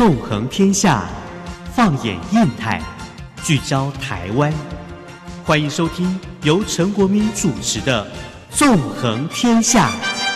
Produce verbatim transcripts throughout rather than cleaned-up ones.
纵横天下，放眼印太，聚焦台湾。欢迎收听由陈国民主持的《纵横天下》。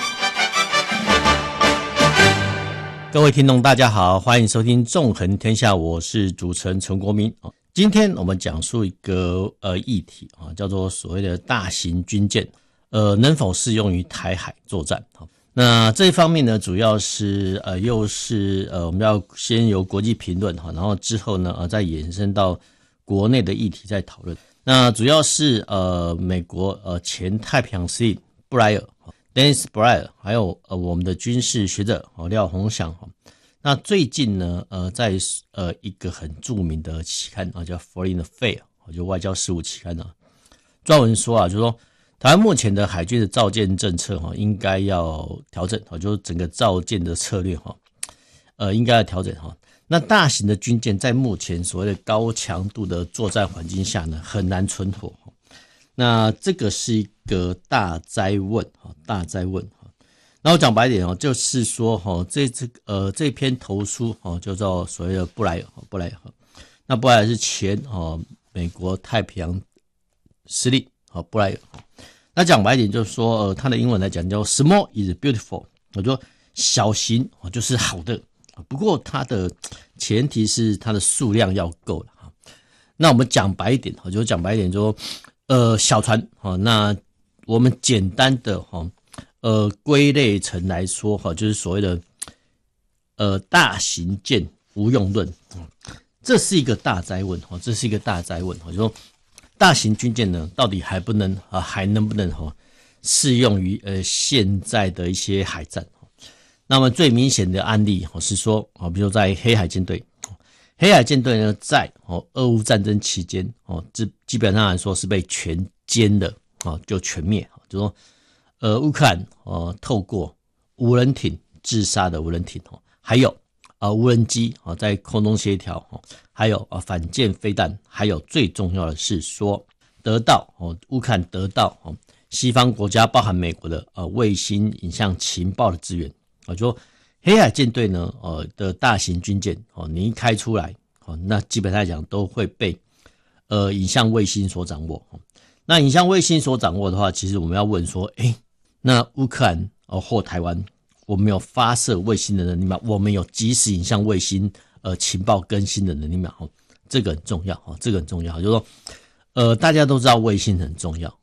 各位听众大家好，欢迎收听《纵横天下》，我是主持人陈国民。今天我们讲述一个呃议题啊，叫做所谓的大型军舰，呃，能否适用于台海作战？那这一方面呢，主要是呃，又是呃，我们要先由国际评论哈，然后之后呢，呃，再延伸到国内的议题再讨论。那主要是呃，美国呃前太平洋司令布莱尔 Dennis Bryer， 还有呃我们的军事学者哦廖鸿祥哈。那最近呢，呃，在呃一个很著名的期刊啊，叫 Foreign Affairs， 就外交事务期刊啊，专门说啊，就是说台湾目前的海军的造舰政策哈，应该要调整哈，就是整个造舰的策略哈，呃，应该要调整哈。那大型的军舰在目前所谓的高强度的作战环境下呢，很难存活。那这个是一个大哉问哈，大哉问哈。那我讲白一点哦，就是说哈，这这呃这篇投书哦，叫做所谓的布莱尔布莱尔。那布莱尔是前哦美国太平洋司令哦布莱尔。那讲白一点就是说，呃，他的英文来讲叫 "Small is beautiful"， 我说小型哦就是好的。不过它的前提是它的数量要够了哈。那我们讲白一点，就讲白一点说，呃，小船哈，那我们简单的哈，呃，归类成来说哈，就是所谓的呃大型舰无用论，这是一个大哉问哈，这是一个大哉问哈，就说大型军舰呢，到底还不能啊，还能不能哈适用于呃现在的一些海战？那么最明显的案例是说，比如在黑海舰队，黑海舰队呢，在俄乌战争期间，基本上来说是被全歼的，就全灭。就说，呃，乌克兰透过无人艇自杀的无人艇，还有啊无人机在空中协调，还有啊反舰飞弹，还有最重要的是说，得到乌克兰得到西方国家，包含美国的呃卫星影像情报的资源。我说黑海舰队呢，呃的大型军舰哦，你一开出来哦，那基本上来讲都会被呃影像卫星所掌握。那影像卫星所掌握的话，其实我们要问说，诶，那乌克兰哦或台湾，我们有发射卫星的能力吗？我们有即时影像卫星呃情报更新的能力吗？哦，这个很重要哦，这个很重要，就是说呃大家都知道卫星很重要